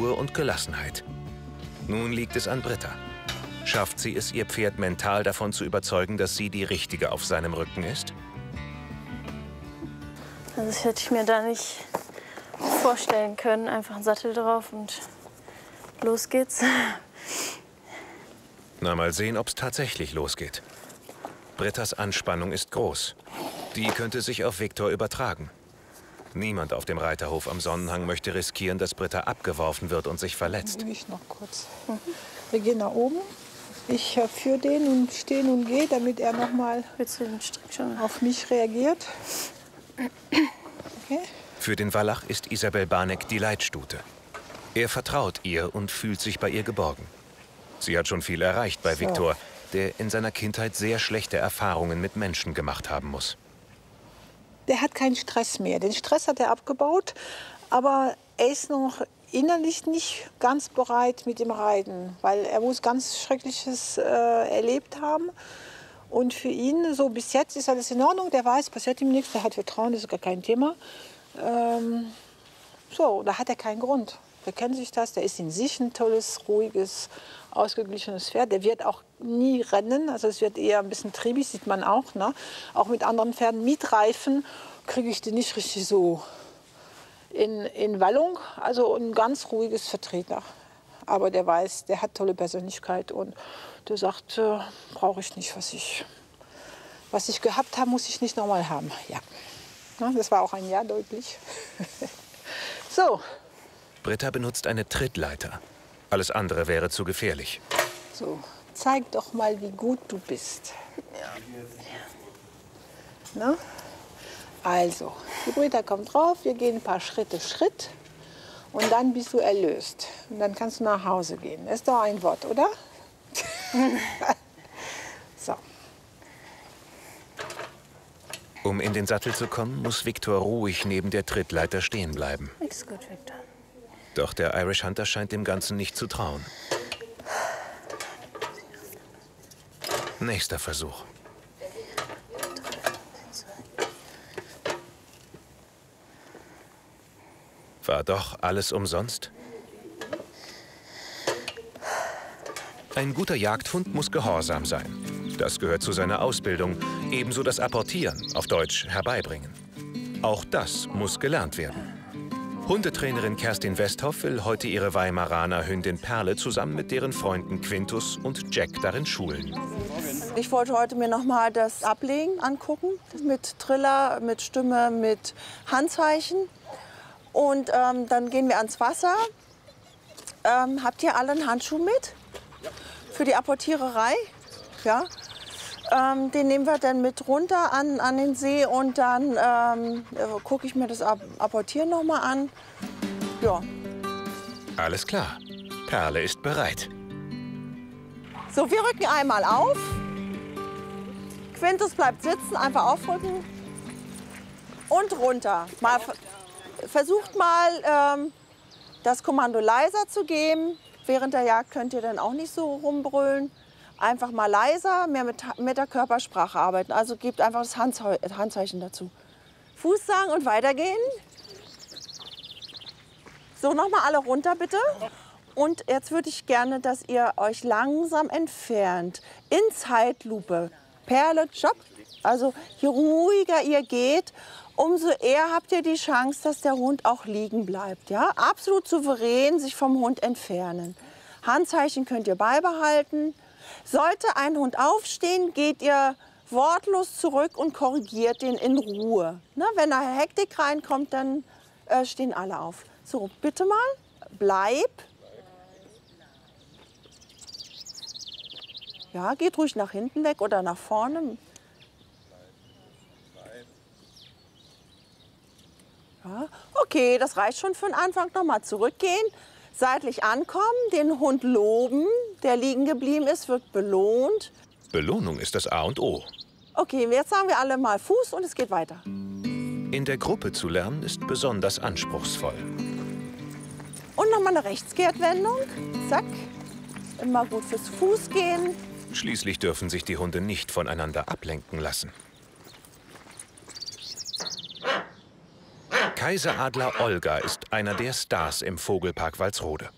Ruhe und Gelassenheit. Nun liegt es an Britta. Schafft sie es, ihr Pferd mental davon zu überzeugen, dass sie die Richtige auf seinem Rücken ist? Also das hätte ich mir da nicht vorstellen können. Einfach einen Sattel drauf und los geht's. Na, mal sehen, ob es tatsächlich losgeht. Brittas Anspannung ist groß. Die könnte sich auf Viktor übertragen. Niemand auf dem Reiterhof am Sonnenhang möchte riskieren, dass Britta abgeworfen wird und sich verletzt. Ich noch kurz. Wir gehen nach oben. Ich führe den und stehe und gehe, damit er noch mal auf mich reagiert. Okay. Für den Wallach ist Isabel Barneck die Leitstute. Er vertraut ihr und fühlt sich bei ihr geborgen. Sie hat schon viel erreicht bei Viktor, der in seiner Kindheit sehr schlechte Erfahrungen mit Menschen gemacht haben muss. Der hat keinen Stress mehr. Den Stress hat er abgebaut, aber er ist noch innerlich nicht ganz bereit mit dem Reiten, weil er muss ganz Schreckliches erlebt haben. Und für ihn, so bis jetzt, ist alles in Ordnung. Der weiß, passiert ihm nichts, der hat Vertrauen, das ist gar kein Thema. So, da hat er keinen Grund. Der kennt sich das, der ist in sich ein tolles, ruhiges, ausgeglichenes Pferd. Der wird auch nie rennen, also es wird eher ein bisschen triebig, sieht man auch. Ne? Auch mit anderen Pferden mitreifen kriege ich die nicht richtig so in Wallung. Also ein ganz ruhiges Vertreter. Aber der weiß, der hat tolle Persönlichkeit und der sagt, brauche ich nicht, was ich gehabt habe, muss ich nicht nochmal haben. Ja. Ja, das war auch ein Ja deutlich. So. Britta benutzt eine Trittleiter. Alles andere wäre zu gefährlich. So, zeig doch mal, wie gut du bist. Ja. Na? Also, die Britta kommt drauf, wir gehen ein paar Schritt und dann bist du erlöst. Und dann kannst du nach Hause gehen. Das ist doch ein Wort, oder? So. Um in den Sattel zu kommen, muss Viktor ruhig neben der Trittleiter stehen bleiben. Ist gut, Viktor. Doch der Irish Hunter scheint dem Ganzen nicht zu trauen. Nächster Versuch. War doch alles umsonst? Ein guter Jagdhund muss gehorsam sein. Das gehört zu seiner Ausbildung. Ebenso das Apportieren, auf Deutsch herbeibringen. Auch das muss gelernt werden. Hundetrainerin Kerstin Westhoff will heute ihre Weimaraner Hündin Perle zusammen mit deren Freunden Quintus und Jack darin schulen. Ich wollte heute mir noch mal das Ablegen angucken. Mit Triller, mit Stimme, mit Handzeichen. Und dann gehen wir ans Wasser. Habt ihr alle einen Handschuh mit? Für die Apportiererei? Ja. Den nehmen wir dann mit runter an den See und dann gucke ich mir das Apportieren noch mal an. Ja. Alles klar. Perle ist bereit. So, wir rücken einmal auf. Quintus bleibt sitzen, einfach aufrücken und runter. Versucht mal, das Kommando leiser zu geben. Während der Jagd könnt ihr dann auch nicht so rumbrüllen. Einfach mal leiser, mehr mit der Körpersprache arbeiten. Also gebt einfach das Handzeichen dazu. Fuß sagen und weitergehen. So, nochmal alle runter, bitte. Und jetzt würde ich gerne, dass ihr euch langsam entfernt. In Zeitlupe. Perle, stopp. Also je ruhiger ihr geht, umso eher habt ihr die Chance, dass der Hund auch liegen bleibt. Ja? Absolut souverän sich vom Hund entfernen. Handzeichen könnt ihr beibehalten. Sollte ein Hund aufstehen, geht ihr wortlos zurück und korrigiert den in Ruhe. Ne? Wenn da Hektik reinkommt, dann stehen alle auf. So, bitte mal, bleib. Ja, geht ruhig nach hinten weg oder nach vorne. Ja, okay, das reicht schon für den Anfang. Nochmal zurückgehen, seitlich ankommen, den Hund loben. Der liegen geblieben ist, wird belohnt. Belohnung ist das A und O. Okay, jetzt sagen wir alle mal Fuß und es geht weiter. In der Gruppe zu lernen ist besonders anspruchsvoll. Und nochmal eine Rechtskehrtwendung. Zack. Immer gut fürs Fuß gehen. Schließlich dürfen sich die Hunde nicht voneinander ablenken lassen. Kaiseradler Olga ist einer der Stars im Vogelpark Walsrode.